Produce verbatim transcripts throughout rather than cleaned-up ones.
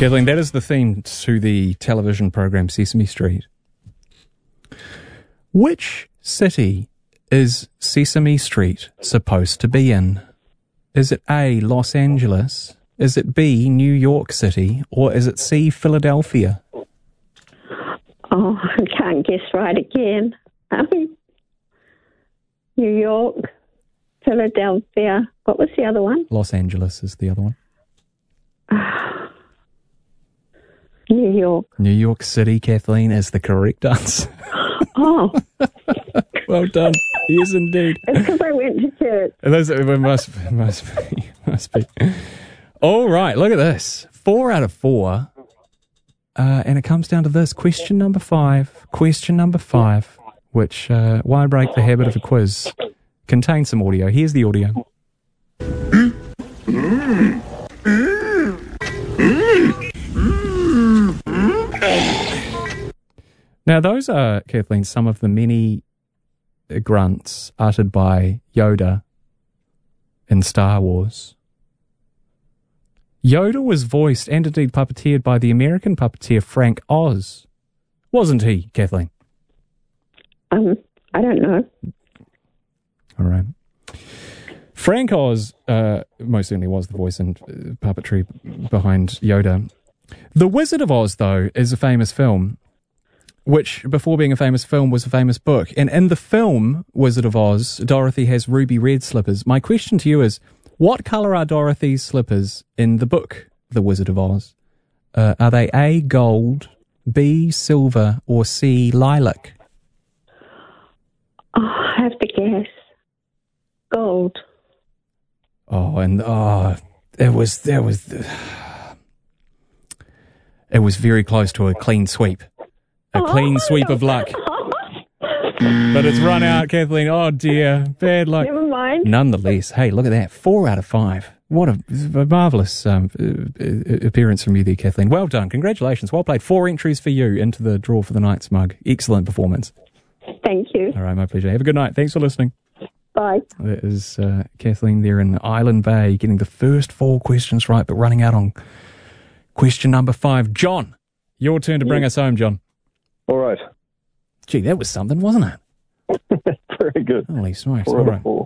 Kathleen, that is the theme to the television program Sesame Street. Which city is Sesame Street supposed to be in? Is it A, Los Angeles? Is it B, New York City? Or is it C, Philadelphia? Oh, I can't guess right again. Um, New York, Philadelphia. What was the other one? Los Angeles is the other one. New York. New York City, Kathleen, is the correct answer. Oh. Well done. Yes, indeed. It's because I went to church. Those, it must, must be. Must be. All right, look at this. Four out of four. Uh, and it comes down to this. Question number five. Question number five, which, uh, why break the habit of a quiz, contains some audio. Here's the audio. Now, those are, Kathleen, some of the many grunts uttered by Yoda in Star Wars. Yoda was voiced and indeed puppeteered by the American puppeteer Frank Oz. Wasn't he, Kathleen? Um, I don't know. All right. Frank Oz uh, most certainly was the voice and uh, puppetry behind Yoda. The Wizard of Oz, though, is a famous film, which, before being a famous film, was a famous book. And in the film Wizard of Oz, Dorothy has ruby red slippers. My question to you is, what colour are Dorothy's slippers in the book The Wizard of Oz? Uh, are they A, gold, B, silver, or C, lilac? Oh, I have to guess. Gold. Oh, and oh, it was, there was, it was very close to a clean sweep. A clean sweep of luck. But it's run out, Kathleen. Oh, dear. Bad luck. Never mind. Nonetheless, hey, look at that. Four out of five. What a, a marvellous um, appearance from you there, Kathleen. Well done. Congratulations. Well played. Four entries for you into the draw for the night's mug. Excellent performance. Thank you. All right, my pleasure. Have a good night. Thanks for listening. Bye. That is uh, Kathleen there in Island Bay, getting the first four questions right, but running out on question number five. John, your turn to bring yeah. us home, John. All right. Gee, that was something, wasn't it? Very good. Holy smokes. Four All right. Four.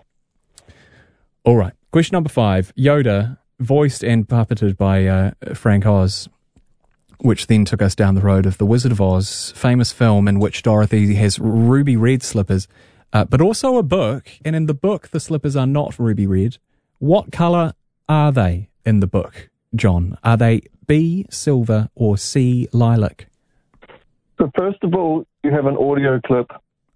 All right. Question number five. Yoda, voiced and puppeted by uh, Frank Oz, which then took us down the road of The Wizard of Oz, famous film in which Dorothy has ruby red slippers, uh, but also a book, and in the book the slippers are not ruby red. What colour are they in the book, John? Are they B, silver, or C, lilac? So first of all, you have an audio clip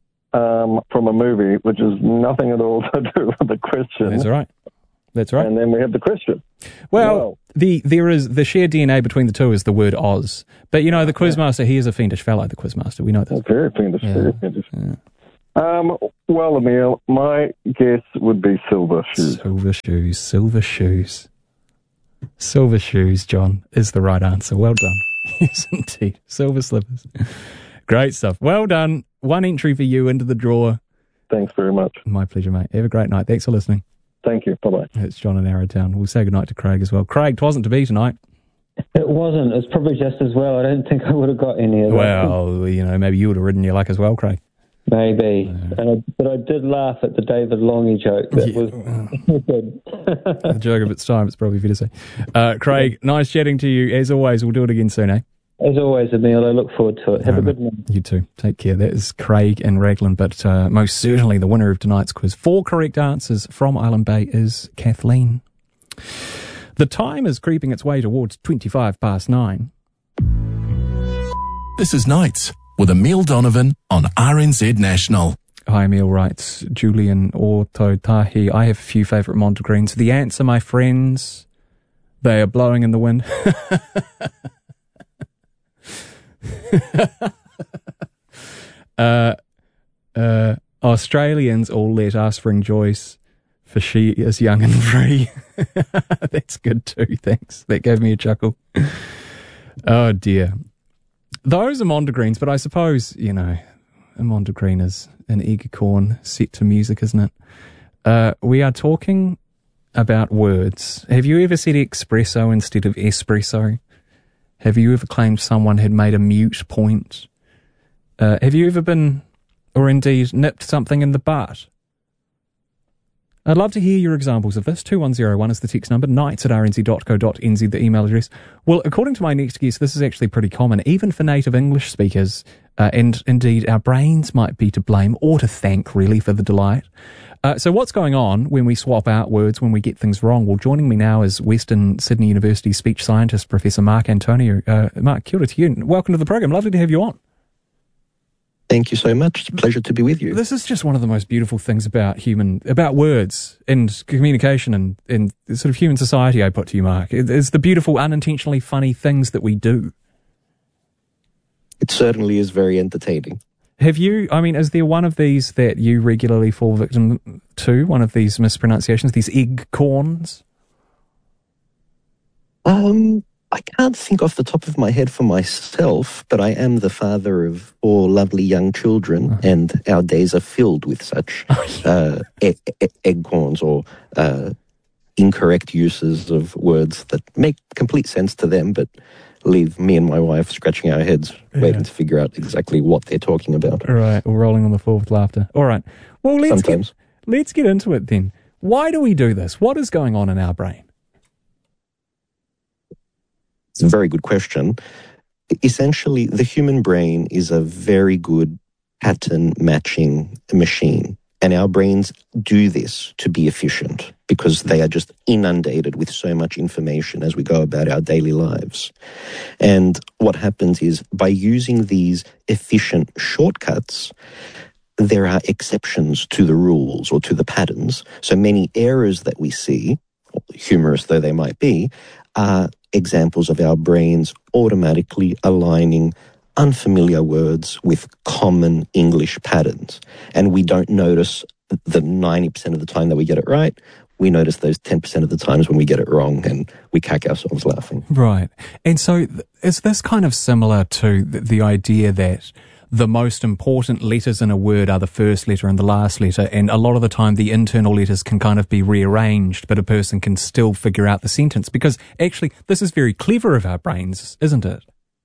um, from a movie, which has nothing at all to do with the question. That's right. That's right. And then we have the question. Well, wow. the there is the shared D N A between the two is the word Oz. But, you know, the Quizmaster, he is a fiendish fellow, the Quizmaster. We know this. Oh, very fiendish, yeah. very fiendish. Yeah. Um, well, Emil, my guess would be silver shoes. Silver shoes, silver shoes. Silver shoes, John, is the right answer. Well done. Yes, indeed. Silver slippers. Great stuff. Well done. One entry for you into the draw. Thanks very much. My pleasure, mate. Have a great night. Thanks for listening. Thank you. Bye-bye. It's John in Arrowtown. We'll say goodnight to Craig as well. Craig, 'twasn't to be tonight. It wasn't. It's probably just as well. I don't think I would have got any of that. Well, you know, maybe you would have ridden your luck as well, Craig. Maybe. Uh, and I, but I did laugh at the David Longy joke. That yeah. was good. The joke of its time, it's probably fair to say. Uh, Craig, nice chatting to you. As always, we'll do it again soon, eh? As always, Emil, I look forward to it. Have All a right, good night. You too. Take care. That is Craig in Raglan, but uh, most certainly the winner of tonight's quiz. Four correct answers from Island Bay is Kathleen. The time is creeping its way towards twenty-five past nine. This is Nights with Emil Donovan on R N Z National. Hi, Emil writes, Julian Ototahi, I have a few favourite Montegreens. The answer, my friends, they are blowing in the wind. uh, uh, Australians all let us bring Joyce, for she is young and free. That's good too, thanks. That gave me a chuckle. Oh dear. Those are Montegreens, but I suppose, you know, a Montegreen is an eager corn set to music, isn't it? Uh, we are talking about words. Have you ever said espresso instead of espresso? Have you ever claimed someone had made a mute point? Uh, have you ever been, or indeed nipped something in the butt? I'd love to hear your examples of this. two one zero one is the text number, nights at r n z dot co dot n z, the email address. Well, according to my next guest, this is actually pretty common, even for native English speakers, uh, and indeed our brains might be to blame, or to thank, really, for the delight. Uh, so what's going on when we swap out words, when we get things wrong? Well, joining me now is Western Sydney University speech scientist, Professor Mark Antonio. Uh, Mark, kia ora to you. Welcome to the program. Lovely to have you on. Thank you so much. It's a pleasure to be with you. This is just one of the most beautiful things about human, about words and communication and, and sort of human society, I put to you, Mark. It's the beautiful, unintentionally funny things that we do. It certainly is very entertaining. Have you, I mean, is there one of these that you regularly fall victim to, one of these mispronunciations, these egg corns? Um... I can't think off the top of my head for myself, but I am the father of four lovely young children, uh-huh. and our days are filled with such uh, e- e- eggcorns or uh, incorrect uses of words that make complete sense to them, but leave me and my wife scratching our heads, yeah. waiting to figure out exactly what they're talking about. All right, we're rolling on the floor with laughter. All right, well, let's Sometimes. get, let's get into it then. Why do we do this? What is going on in our brain? It's a very good question. Essentially, the human brain is a very good pattern matching machine. And our brains do this to be efficient because they are just inundated with so much information as we go about our daily lives. And what happens is by using these efficient shortcuts, there are exceptions to the rules or to the patterns. So many errors that we see, humorous though they might be, are examples of our brains automatically aligning unfamiliar words with common English patterns. And we don't notice the ninety percent of the time that we get it right. We notice those ten percent of the times when we get it wrong, and we cack ourselves laughing. Right. And so is this kind of similar to the, the idea that the most important letters in a word are the first letter and the last letter, and a lot of the time the internal letters can kind of be rearranged, but a person can still figure out the sentence? Because actually, this is very clever of our brains, isn't it?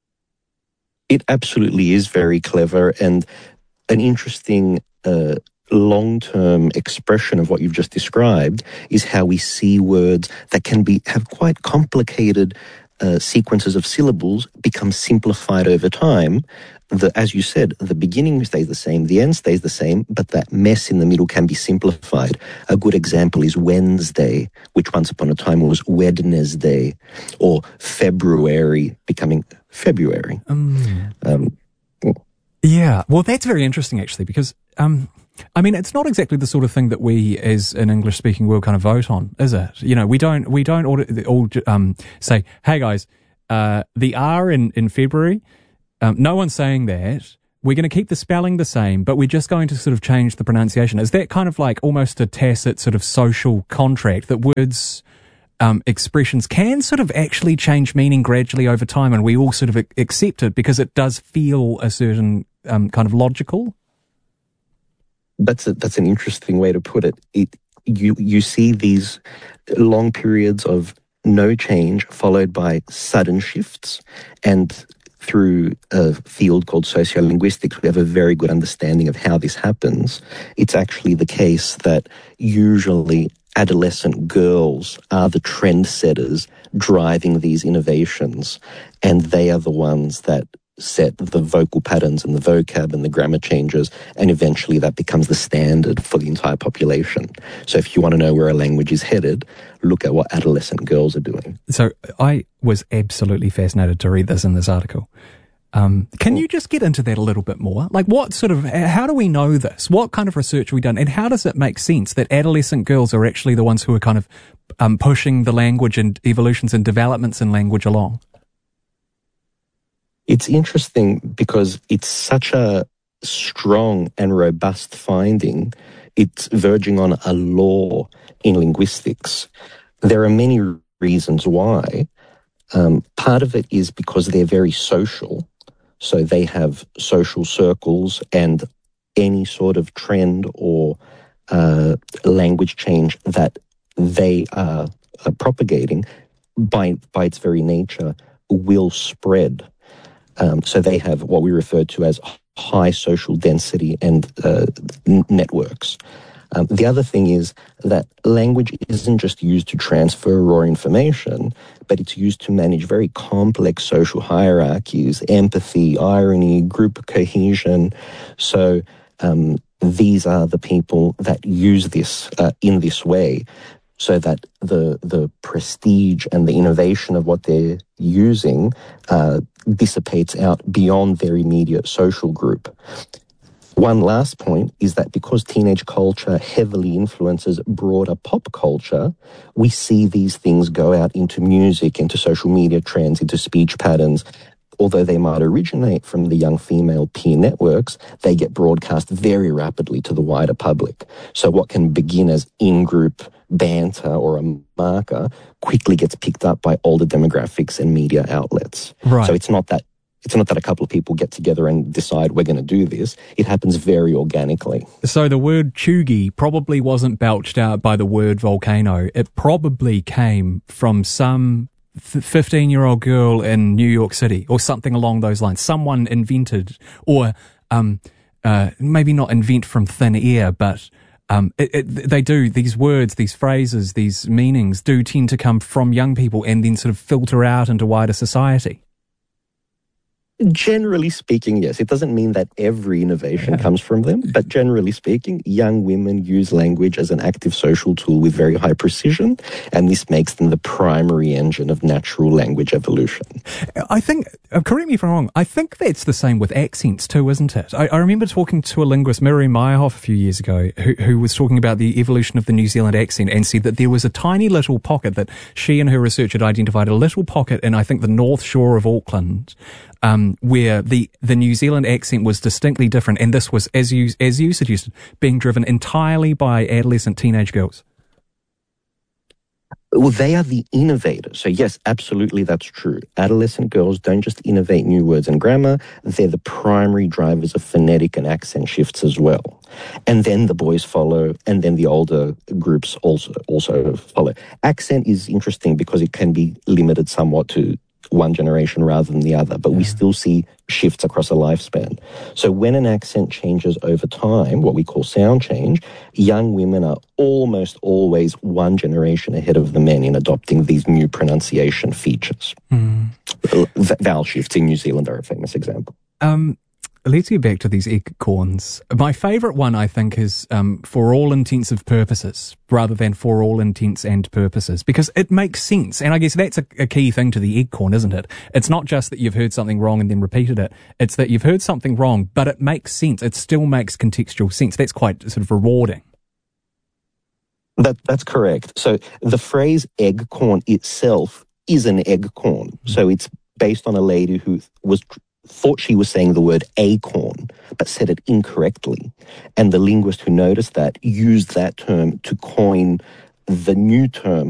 It absolutely is very clever, and an interesting uh, long-term expression of what you've just described is how we see words that can be have quite complicated uh, sequences of syllables become simplified over time. The, as you said, the beginning stays the same, the end stays the same, but that mess in the middle can be simplified. A good example is Wednesday, which once upon a time was Wednesday, or February becoming February. Um, um, yeah, well, that's very interesting, actually, because, um, I mean, it's not exactly the sort of thing that we, as an English-speaking world, kind of vote on, is it? You know, we don't, we don't all, all um, say, hey, guys, uh, the R in, in February... Um, no one's saying that. We're going to keep the spelling the same, but we're just going to sort of change the pronunciation. Is that kind of like almost a tacit sort of social contract that words, um, expressions can sort of actually change meaning gradually over time, and we all sort of accept it because it does feel a certain um, kind of logical? That's a, that's an interesting way to put it. It you you see these long periods of no change followed by sudden shifts, and through a field called sociolinguistics, we have a very good understanding of how this happens. It's actually the case that usually adolescent girls are the trendsetters driving these innovations, and they are the ones that set the vocal patterns and the vocab and the grammar changes, and eventually that becomes the standard for the entire population. So if you want to know where a language is headed, look at what adolescent girls are doing. So I was absolutely fascinated to read this in this article. Um, can you just get into that a little bit more? Like, what sort of, how do we know this? What kind of research have we done? And how does it make sense that adolescent girls are actually the ones who are kind of um, pushing the language and evolutions and developments in language along? It's interesting because it's such a strong and robust finding. It's verging on a law in linguistics. There are many reasons why. Um, part of it is because they're very social. So they have social circles, and any sort of trend or uh, language change that they are, are propagating by, by its very nature will spread. Um, so they have what we refer to as high social density and uh, n- networks. Um, the other thing is that language isn't just used to transfer raw information, but it's used to manage very complex social hierarchies, empathy, irony, group cohesion. So um, these are the people that use this uh, in this way, so that the the prestige and the innovation of what they're using uh, dissipates out beyond their immediate social group. One last point is that because teenage culture heavily influences broader pop culture, we see these things go out into music, into social media trends, into speech patterns. Although they might originate from the young female peer networks, they get broadcast very rapidly to the wider public. So what can begin as in-group banter or a marker quickly gets picked up by older demographics and media outlets. Right. So it's not that It's not that a couple of people get together and decide we're going to do this. It happens very organically. So the word chuggy probably wasn't belched out by the word volcano. It probably came from some fifteen-year-old girl in New York City or something along those lines. Someone invented, or um, uh, maybe not invent from thin air, but um, it, it, they do, these words, these phrases, these meanings do tend to come from young people and then sort of filter out into wider society. Generally speaking, yes. It doesn't mean that every innovation Yeah. comes from them, but generally speaking, young women use language as an active social tool with very high precision, and this makes them the primary engine of natural language evolution. I think, uh, correct me if I'm wrong, I think that's the same with accents too, isn't it? I, I remember talking to a linguist, Miriam Meyerhoff, a few years ago, who, who was talking about the evolution of the New Zealand accent and said that there was a tiny little pocket that she and her research had identified, a little pocket in, I think, the North Shore of Auckland, Um, where the, the New Zealand accent was distinctly different, and this was, as you as you suggested, being driven entirely by adolescent teenage girls. Well, they are the innovators. So yes, absolutely, that's true. Adolescent girls don't just innovate new words and grammar, they're the primary drivers of phonetic and accent shifts as well. And then the boys follow, and then the older groups also also follow. Accent is interesting because it can be limited somewhat to one generation rather than the other, but yeah. we still see shifts across a lifespan. So when an accent changes over time, what we call sound change, young women are almost always one generation ahead of the men in adopting these new pronunciation features. Mm. V- vowel shifts in New Zealand are a famous example. Um, let's get back to these eggcorns. My favourite one, I think, is um, for all intensive purposes, rather than for all intents and purposes, because it makes sense. And I guess that's a, a key thing to the eggcorn, isn't it? It's not just that you've heard something wrong and then repeated it. It's that you've heard something wrong, but it makes sense. It still makes contextual sense. That's quite sort of rewarding. That, that's correct. So the phrase eggcorn itself is an eggcorn. Mm-hmm. So it's based on a lady who was thought she was saying the word acorn, but said it incorrectly. And the linguist who noticed that used that term to coin the new term